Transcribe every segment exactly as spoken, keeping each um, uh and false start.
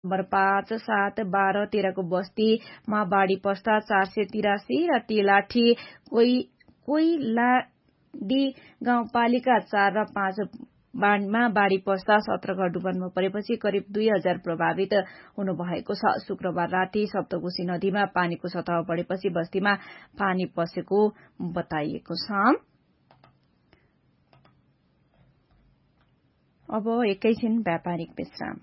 Number पाँच सात बाह्र तेह्रको बस्तीमा बाढ़ी पस्दा चार सय तिरासी र तेलाठी कोइलाडी गाउँपालिका चार र पाँच बाढ़ीमा बाढ़ी पस्दा सत्र घर डुबानमा परेपछि करिब दुई हजार प्रभावित हुनुभएको छ। शुक्रबार राति सप्तकोशी नदीमा पानीको सतह बढेपछि बस्तीमा पानी पसेको बताइएको छ। अब एकैछिन व्यापारिक विश्राम।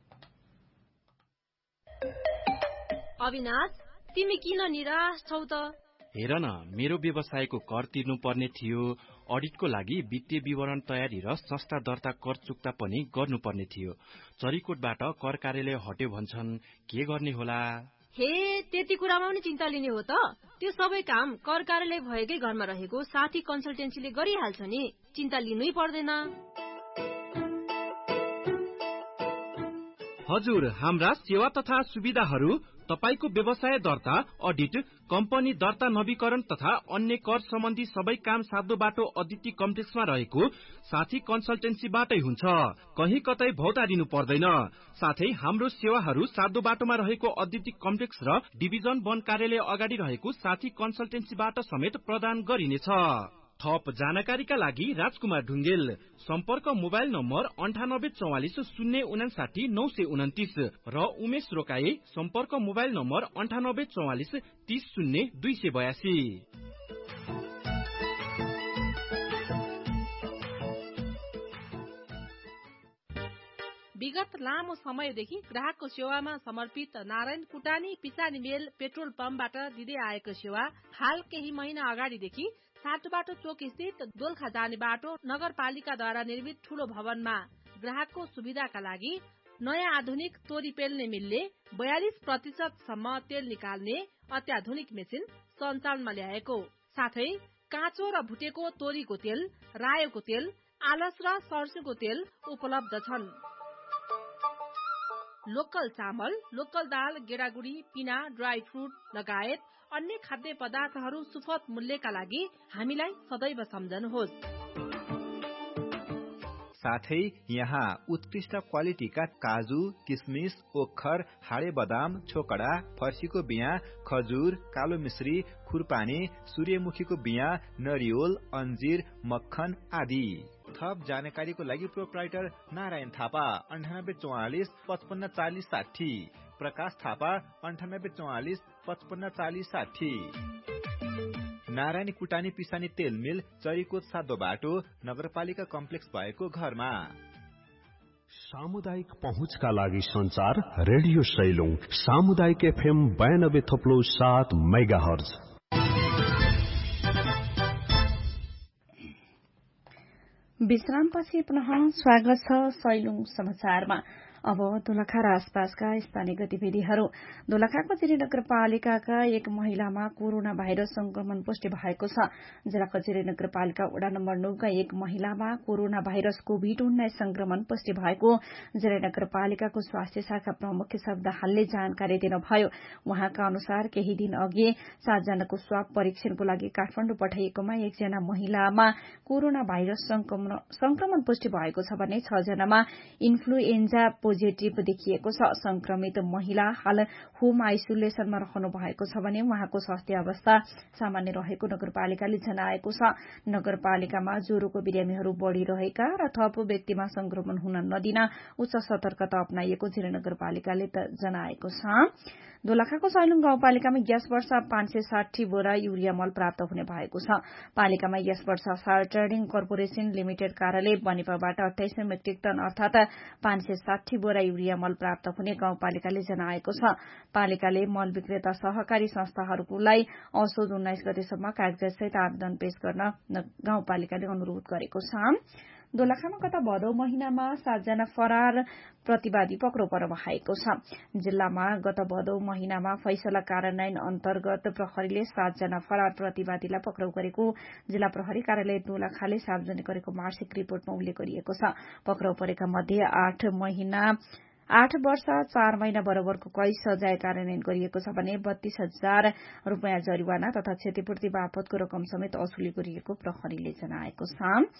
अविनाश, तिमी किन निराश छौ त? हेर न, मेरो व्यवसायको कर तिर्नु पर्ने थियो, अडिटको लागि वित्तीय विवरण तयारी र संस्था दर्ता कर चुक्ता पनि गर्नुपर्ने थियो। चरीकोटबाट कर कार्यालय हट्यो भन्छन्, के गर्ने होला? हे, त्यति कुरामा पनि चिन्ता लिने हो त? त्यो सबै काम कर कार्यालय भएकै घरमा रहेको साथी कन्सल्टेन्सीले गरिहाल्छ नि, चिन्ता लिनै पर्दैन। हजुर, हाम्रा सेवा तथा सुविधाहरू तपाईको व्यवसाय दर्ता, अडिट, कम्पनी दर्ता नवीकरण तथा अन्य कर सम्बन्धी सबै काम साध्य बाटो अदिति कम्प्लेक्समा रहेको साथी कन्सल्टेन्सीबाटै हुन्छ। कहीँ कतै भौतारिनु पर्दैन। साथै हाम्रो सेवाहरू साध्य बाटोमा रहेको अदिति कम्प्लेक्स र डिभिजन वन कार्यालय अगाडि रहेको साथी कन्सल्टेन्सीबाट समेत प्रदान गरिनेछ। थप जानकारीका लागि राजकुमार ढुङ्गेल, सम्पर्क मोबाइल नम्बर अन्ठानब्बे चौवालिस शून्य उनासाठी नौ सय उन्तिस र उमेश रोकाए, सम्पर्क मोबाइल नम्बर अन्ठानब्बे चौवालिस तीस शून्य दुई सय बयासी। विगत लामो समयदेखि ग्राहकको सेवामा समर्पित नारायण कुटानी पिसानी मेल पेट्रोल पम्पबाट दिँदै आएको सेवा हाल केही महिना अगाडिदेखि साटोबाटो चोक स्थित दोलखा जाने बाटो नगरपालिकाद्वारा निर्मित ठूलो भवनमा ग्राहकको सुविधाका लागि नयाँ आधुनिक तोरी पेल्ने मिलले बयालिस प्रतिशत सम्म तेल निकाल्ने अत्याधुनिक मेसिन सञ्चालनमा ल्याएको साथै काँचो र भुटेको तोरीको तेल, रायोको तेल, आलस र सर्स्युको तेल उपलब्ध छन्। लोकल चामल, लोकल दाल, गेडागुडी, पिना, ड्राई फ्रुट लगायत अन्य खाद्य पदार्थहरू सुपथ मूल्यका लागि हामीलाई सदैव सम्झनुहोस्। साथै यहाँ उत्कृष्ट क्वालिटीका काजु, किसमिस, ओखर, हाडे बदाम, छोकडा, फर्सीको बिया, खजुर, कालो मिश्री, खुरपानी, सूर्यमुखीको बिया, नरिवल, अन्जीर, मक्खन आदि। थप जानकारीको लागि प्रोप्राइटर नारायण थापा अन्ठानब्बे चौवालिस पचपन्न चालिस साठी, प्रकाश थापा अन्ठानब्बे चौवालिस पचपन्न चालिस साठी। नारायणी कुटानी पिसानी तेल मिल, चरीकोट सातो बाटो, नगरपालिका कम्प्लेक्स भएको घरमा। सामुदायिक पहुँचका लागि संचार रेडियो सैलुङ सामुदायिक एफएम बयानब्बे थप्लो सात मेगा हर्ज। विश्रामपछि पुनः स्वागत छ सैलुङ समाचारमा। अब दोलखा र आसपासका स्थानीय गतिविधिहरू। दोलखाको जिरी नगरपालिकाका एक महिलामा कोरोना भाइरस संक्रमण पुष्टि भएको छ। जिल्लाको जिरी नगरपालिका वडा नम्बर नौका एक महिलामा कोरोना भाइरस कोभिड उन्नाइस संक्रमण पुष्टि भएको जिरी नगरपालिकाको स्वास्थ्य शाखा प्रमुख शब्द हालले जानकारी दिनुभयो। उहाँका अनुसार केही दिन अघि सातजनाको स्वाब परीक्षणको लागि काठमाडौँ पठाइएकोमा एकजना महिलामा कोरोना भाइरस संक्रमण पुष्टि भएको छ भने छ जनामा इन्फ्लुएन्जा पोजिटिभ देखिएको छ। संक्रमित महिला हाल होम आइसोलेसनमा रहनु भएको छ भने उहाँको स्वास्थ्य अवस्था सामान्य रहेको नगरपालिकाले जनाएको छ। नगरपालिकामा ज्वरोको बिरामीहरू बढ़िरहेका र थप व्यक्तिमा संक्रमण हुन नदिन उच्च सतर्कता अपनाइएको जिल्ला नगरपालिकाले जनाएको छ। दोलखाको सैलुङ गाउँपालिकामा यस वर्ष पाँच सय साठी बोरा युरिया मल प्राप्त हुने भएको छ। पालिकामा यस वर्ष सार ट्रेडिङ कर्पोरेशन लिमिटेड कार्यालय बनेपाबाट अठाइस सय मेट्रिक टन अर्थात पाँच सय साठी बोरा युरिया मल प्राप्त हुने गाउँपालिकाले जनाएको छ। पालिकाले मल विक्रेता सहकारी संस्थाहरूलाई असोज उन्नाइस गतेसम्म कागजातसहित आवेदन पेश गर्न गाउँपालिकाले अनुरोध गरेको छ। दोलखामा गत भदौ महिनामा सातजना फरार प्रतिवादी पक्राउ पर्नु भएको छ। जिल्लामा गत भदौ महिनामा फैसला कार्यान्वयन अन्तर्गत प्रहरीले सातजना फरार प्रतिवादीलाई पक्राउ गरेको जिल्ला प्रहरी कार्यालय दोलखाले सार्वजनिक गरेको मासिक रिपोर्टमा उल्लेख गरिएको छ। पक्राउ परेका मध्ये आठ महिना आठ वर्ष चार महिना बराबरको कैद सजाय कार्यान्वयन गरिएको छ भने बत्तीस हजार रूपियाँ जरिवाना तथा क्षतिपूर्ति बापतको रकम समेत असुली गरिएको प्रहरीले जनाएको छ।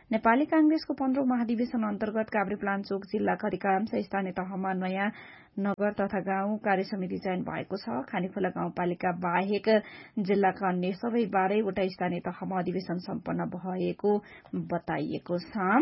नेपाली कांग्रेसको पन्ध्रौं महाधिवेशन अन्तर्गत काभ्रेपलाञ्चोक जिल्लाका अधिकांश स्थानीय तहमा नयाँ नगर तथा गाउँ कार्य समिति चयन भएको छ। खानेखोला गाउँपालिका बाहेक जिल्लाका अन्य सबै बाह्रैवटा स्थानीय तहमा अधिवेशन सम्पन्न भएको बताइएको छ।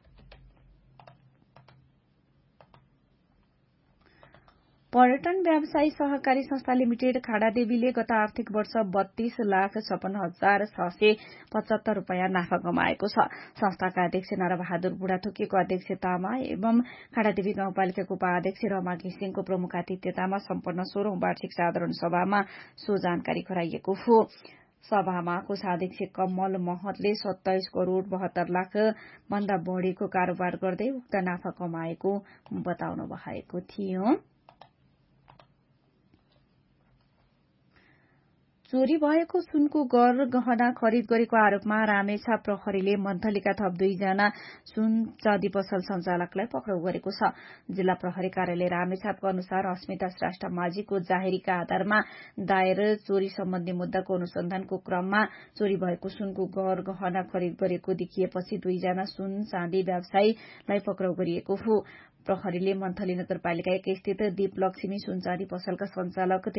पर्यटन व्यवसायी सहकारी संस्था लिमिटेड खाडादेवीले गत आर्थिक वर्ष बत्तीस लाख छपन्न हजार छ सय पचहत्तर रूपियाँ नाफा कमाएको छ। संस्थाका अध्यक्ष नरबहादुर बुढाथोकीको अध्यक्षतामा एवं खाडादेवी गाउँपालिकाको उपाध्यक्ष रमा घिसिङको प्रमुख आतिथ्यतामा सम्पन्न सोह्रौं वार्षिक साधारण सभामा सो जानकारी गराइएको हो। सभामा कोषाध्यक्ष कमल महतले सत्ताइस करोड़ बहत्तर लाख भन्दा बढ़ीको कारोबार गर्दै उक्त नाफा कमाएको बताउनु भएको थियो। चोरी भएको सुनको गर गहना खरिद गरेको आरोपमा रामेछाप प्रहरीले मन्थलीका थप दुईजना सुन चाँदी पसल संचालकलाई पक्राउ गरेको छ। जिल्ला प्रहरी कार्यालय रामेछापका अनुसार अस्मिता श्रेष्ठ माझीको जाहेरीका आधारमा दायर चोरी सम्बन्धी मुद्दाको अनुसन्धानको क्रममा चोरी भएको सुनको गर गहना खरिद गरेको देखिएपछि दुईजना सुन चाँदी व्यवसायीलाई पक्राउ गरिएको हो। प्रहरीले मन्थली नगरपालिका एक स्थित दीप लक्ष्मी सुन चाँदी पसलका संचालक